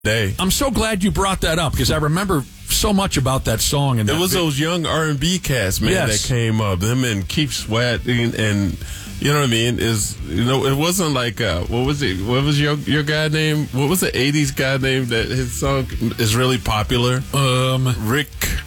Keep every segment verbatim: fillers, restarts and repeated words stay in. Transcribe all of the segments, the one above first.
day. I'm so glad you brought that up because I remember so much about that song. And it that was bit. those young R and B cats, man, Yes. that came up. Them and Keith Sweat and, and you know what I mean? Is you know, it wasn't like uh, what was it? What was your your guy name? What was the eighties guy name that his song is really popular? Um, Rick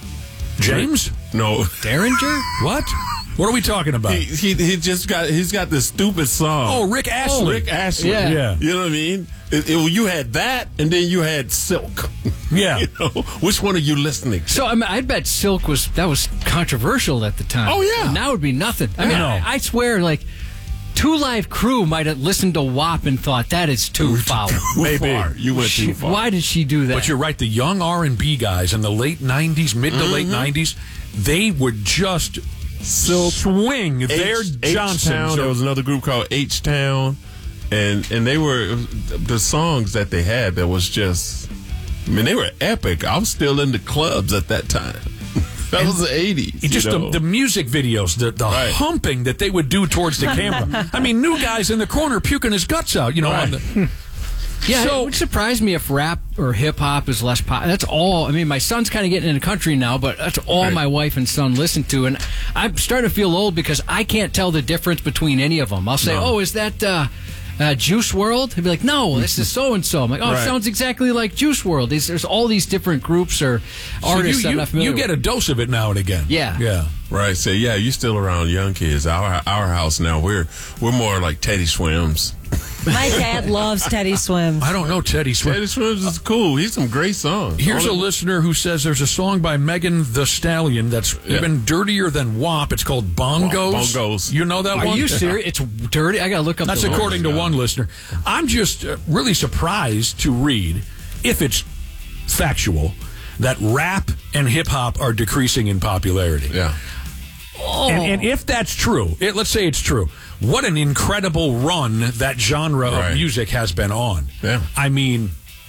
James? Rick, no, Derringer? What? What are we talking about? He, he he just got he's got this stupid song. Oh, Rick Astley. Oh, Rick Astley. Yeah. Yeah. You know what I mean? It, it, you had that, and then you had Silk. Yeah. You know, which one are you listening to? So I, mean, I bet Silk was that was controversial at the time. Oh, yeah. And now it would be nothing. I mean, No. I, I swear, like Two Live Crew might have listened to W A P and thought that is too foul. Too far. You went She- too far. Why did she do that? But you're right. The young R and B guys in the late nineties, mid to late nineties, they would just Silk, swing their H- Johnsons. H-Town. There was another group called H Town, and and they were the songs that they had that was just. I mean, they were epic. I was still in the clubs at that time. That And was the eighties. Just you the, know? the music videos, the, the Right. humping that they would do towards the camera. I mean, new guys in the corner puking his guts out, you know. Right. On the, Yeah, So- it would surprise me if rap or hip hop is less pop. That's all. I mean, my son's kind of getting into country now, but that's all Right. my wife and son listen to, and I'm starting to feel old because I can't tell the difference between any of them. I'll say, No. "Oh, is that uh, uh, Juice world?" He'd be like, "No, this is so and so." I'm like, "Oh, Right. it sounds exactly like Juice world." There's, there's all these different groups or so artists you, I'm you, not familiar you get with. a dose of it now and again. Yeah. Yeah. Right. So yeah, you still around young kids. Our our house now, we're we're more like Teddy Swims. My dad loves Teddy Swims. I don't know Teddy Swift. Teddy Swims is cool. He's some great songs. Here's a Only- listener who says there's a song by Megan the Stallion that's Yeah. even dirtier than W A P. It's called Bongos. Bongos. You know that Are one? you serious? It's dirty. I gotta look up. That's the according to God. one listener. I'm just uh, really surprised to read, if it's factual, that rap and hip hop are decreasing in popularity. Yeah. And, and if that's true, it, let's say it's true, what an incredible run that genre Right. of music has been on. Yeah. I mean,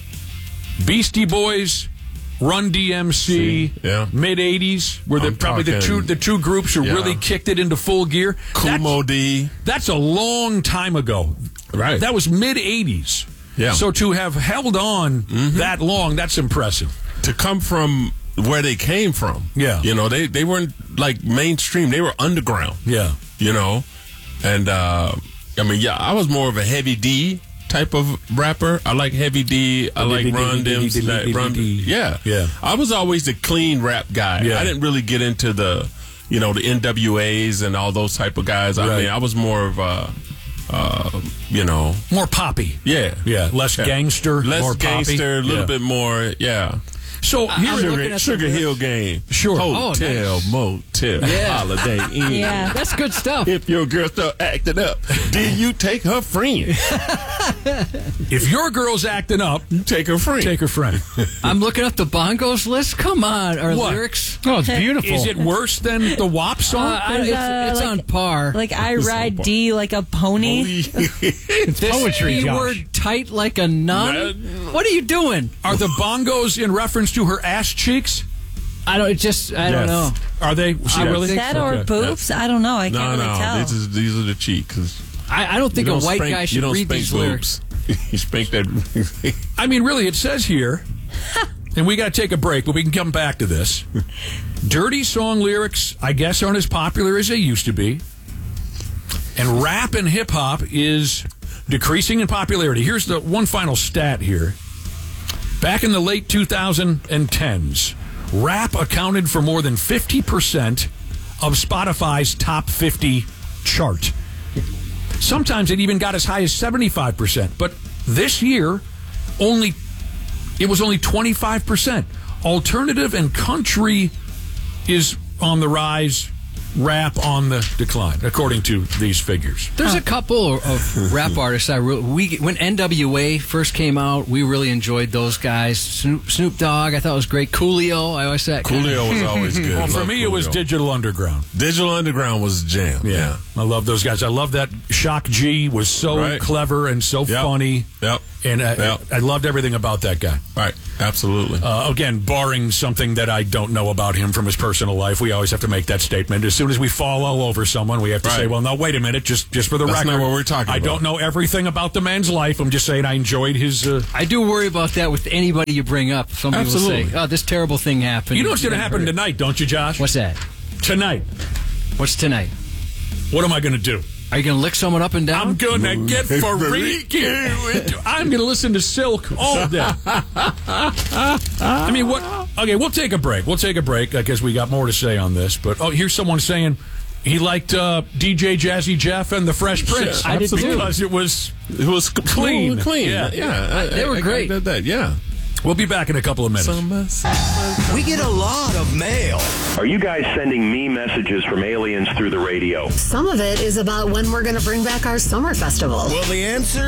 Beastie Boys, Run D M C, See, yeah. mid eighties were the, I'm probably the two talking- the two groups who yeah. really kicked it into full gear. Kumo That's, D. that's a long time ago. Right. That was mid eighties. Yeah. So to have held on that long, that's impressive. To come from where they came from. Yeah. You know, they, they weren't like mainstream. They were underground. Yeah. You know? And, uh, I mean, yeah, I was more of a Heavy D type of rapper. I like Heavy D. I like Run D M C. Run, yeah. Yeah. I was always the clean rap guy. Yeah. I didn't really get into the, you know, the N W As and all those type of guys. I Right. mean, I was more of a, uh, you know, More poppy. yeah. Yeah. Less Yeah. gangster. Less more poppy. gangster, a little Yeah. bit more, yeah. So here, I'm looking Sugar, at the Sugar lyrics. Hill Gang. Sure. Hotel, Oh, motel, Yeah. Holiday Inn. Yeah. That's good stuff. If your girl start acting up, then you take her friend. if your girl's acting up, You take her friend. take her friend. I'm looking up the Bongos list. Come on, our What? lyrics. Oh, it's beautiful. Is it worse than the W A P song? Uh, I, it's Uh, it's like- on par. Like I ride D like a pony. this poetry, Josh. word tight like a nun. What are you doing? Are the bongos in reference to her ass cheeks? I don't. It just. I don't Yes. know. Are they? She I would really? think That or Okay. boobs? I don't know. I no, can't really no, tell. these, is, these are the cheeks. I, I don't think You a don't white spank- guy you should don't read spank these lyrics. boobs. You spank that. I mean, really, it says here, and we got to take a break, but we can come back to this. Dirty song lyrics, I guess, aren't as popular as they used to be. And rap and hip hop is decreasing in popularity. Here's the one final stat here. Back in the late twenty tens, rap accounted for more than fifty percent of Spotify's top fifty chart. Sometimes it even got as high as seventy-five percent. But this year, only it was only twenty-five percent. Alternative and country is on the rise, rap on the decline, according to these figures. There's a couple of rap artists I re- we when N W A first came out, we really enjoyed those guys. Snoop, Snoop Dogg, I thought was great. Coolio, I always said Coolio was always good. Well, for Love me, it was Coolio. Digital Underground. Digital Underground was a jam. Yeah. I love those guys. I love that Shock G was so Right. clever and so Yep. funny. Yep. And I, Yeah. I loved everything about that guy. Right. Absolutely. Uh, again, barring something that I don't know about him from his personal life, we always have to make that statement. As soon as we fall all over someone, we have to Right. say, well, no, wait a minute, just just for the That's record. not what we're talking I about. don't know everything about the man's life. I'm just saying I enjoyed his... Uh, I do worry about that with anybody you bring up. Somebody will Absolutely. say, oh, this terrible thing happened. you know what's going to You happen heard it. tonight, don't you, Josh? What's that? Tonight. What's tonight? What am I going to do? Are you going to lick someone up and down? I'm going to get freaky. I'm going to listen to Silk all day. I mean, what? Okay, we'll take a break. We'll take a break because we got more to say on this. But oh, here's someone saying he liked uh, D J Jazzy Jeff and the Fresh Prince. Sure, I did too. Because it was it was clean. Clean. Yeah. Yeah. I- They were I- I great. did that. Yeah. We'll be back in a couple of minutes. Summer, summer. We get a lot of mail. Are you guys sending me messages from aliens through the radio? Some of it is about when we're going to bring back our summer festival. Well, the answer